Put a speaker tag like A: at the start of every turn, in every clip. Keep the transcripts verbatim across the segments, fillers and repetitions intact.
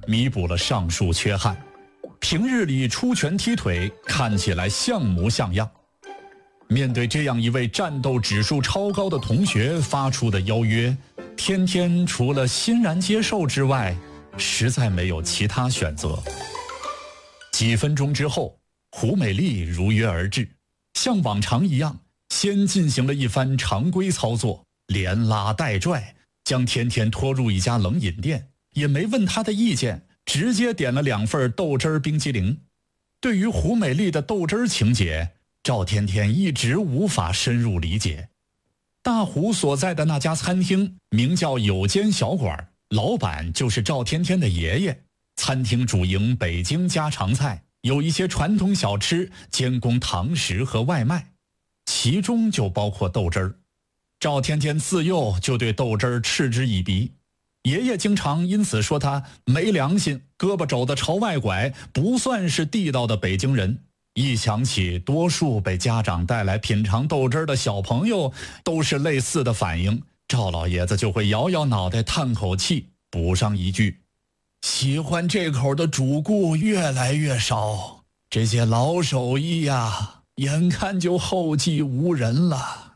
A: 弥补了上述缺憾。平日里出拳踢腿，看起来像模像样。面对这样一位战斗指数超高的同学发出的邀约，天天除了欣然接受之外，实在没有其他选择。几分钟之后，胡美丽如约而至，像往常一样，先进行了一番常规操作，连拉带拽，将天天拖入一家冷饮店，也没问他的意见，直接点了两份豆汁儿冰激凌。对于胡美丽的豆汁儿情节，赵天天一直无法深入理解。大胡所在的那家餐厅名叫有间小馆，老板就是赵天天的爷爷。餐厅主营北京家常菜，有一些传统小吃兼供堂食和外卖，其中就包括豆汁儿。赵天天自幼就对豆汁儿嗤之以鼻，爷爷经常因此说他没良心，胳膊肘子朝外拐，不算是地道的北京人。一想起多数被家长带来品尝豆汁儿的小朋友都是类似的反应，赵老爷子就会摇摇脑袋叹口气，补上一句：喜欢这口的主顾越来越少，这些老手艺呀，眼看就后继无人了。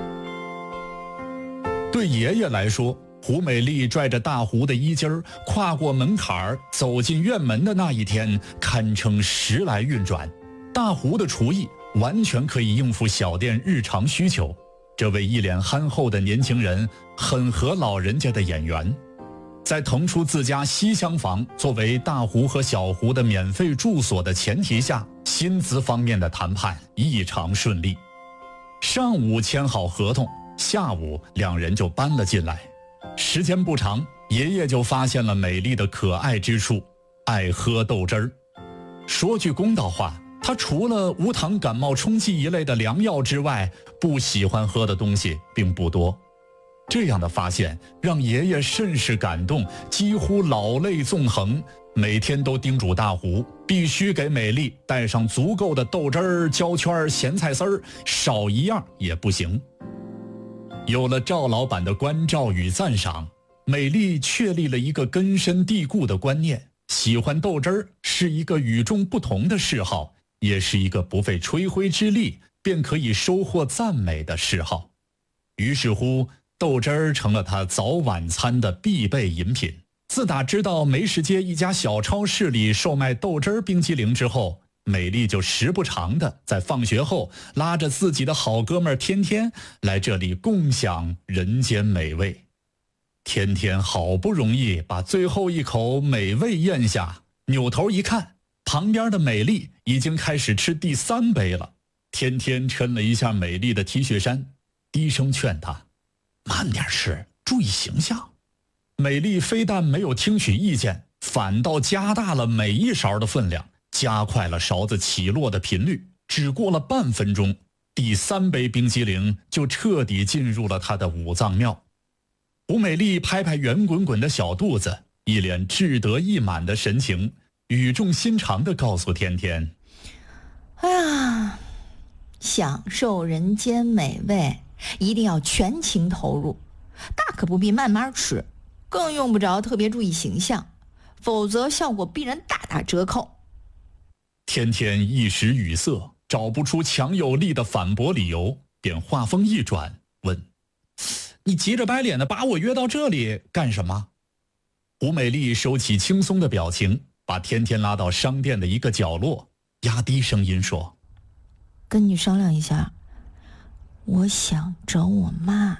A: 对爷爷来说，胡美丽拽着大胡的衣襟儿跨过门槛儿走进院门的那一天，堪称时来运转。大胡的厨艺完全可以应付小店日常需求，这位一脸憨厚的年轻人很合老人家的眼缘。在腾出自家西厢房作为大胡和小胡的免费住所的前提下，薪资方面的谈判异常顺利。上午签好合同，下午两人就搬了进来。时间不长，爷爷就发现了美丽的可爱之处，爱喝豆汁儿。说句公道话，他除了无糖感冒冲剂一类的良药之外，不喜欢喝的东西并不多。这样的发现让爷爷甚是感动，几乎老泪纵横，每天都叮嘱大胡必须给美丽带上足够的豆汁儿、焦圈、咸菜丝儿，少一样也不行。有了赵老板的关照与赞赏，美丽确立了一个根深蒂固的观念：喜欢豆汁儿是一个与众不同的嗜好，也是一个不费吹灰之力便可以收获赞美的嗜好。于是乎，豆汁儿成了他早晚餐的必备饮品。自打知道梅市街一家小超市里售卖豆汁儿冰激凌之后，美丽就时不常的在放学后拉着自己的好哥们儿天天来这里共享人间美味。天天好不容易把最后一口美味咽下，扭头一看，旁边的美丽已经开始吃第三杯了。天天抻了一下美丽的 T 恤衫，低声劝她慢点吃，注意形象。美丽非但没有听取意见，反倒加大了每一勺的分量，加快了勺子起落的频率。只过了半分钟，第三杯冰激凌就彻底进入了她的五脏庙。胡美丽拍拍圆滚滚的小肚子，一脸志得意满的神情，语重心长地告诉天天：
B: 哎呀，享受人间美味一定要全情投入，大可不必慢慢吃，更用不着特别注意形象，否则效果必然大打折扣。
A: 天天一时语塞，找不出强有力的反驳理由，便话锋一转问：你急着白脸的把我约到这里干什么？胡美丽收起轻松的表情，把天天拉到商店的一个角落，压低声音说：
B: 跟你商量一下，我想找我妈。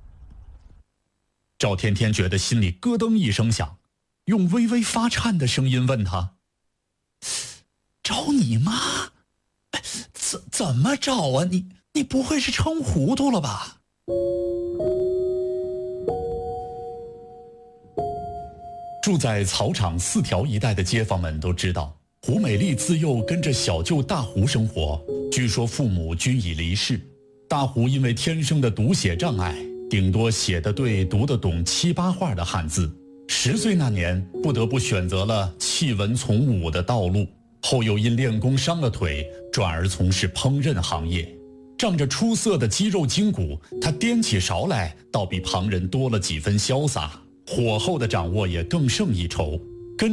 A: 赵天天觉得心里咯噔一声响，用微微发颤的声音问他：找你妈？怎怎么找啊？你你不会是撑糊涂了吧？住在草场四条一带的街坊们都知道，胡美丽自幼跟着小舅大胡生活，据说父母均已离世。大胡因为天生的读写障碍，顶多写得对读得懂七八画的汉字。十岁那年，不得不选择了弃文从武的道路，后又因练功伤了腿，转而从事烹饪行业。仗着出色的肌肉筋骨，他掂起勺来倒比旁人多了几分潇洒，火候的掌握也更胜一筹。